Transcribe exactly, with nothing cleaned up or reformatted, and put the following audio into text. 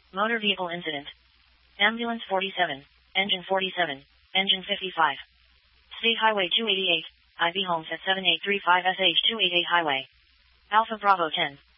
Motor vehicle incident. Ambulance forty-seven. Engine forty-seven. Engine fifty-five. State Highway two eighty-eight. I B Homes at seven eight three five S H two eighty-eight Highway. Alpha Bravo ten.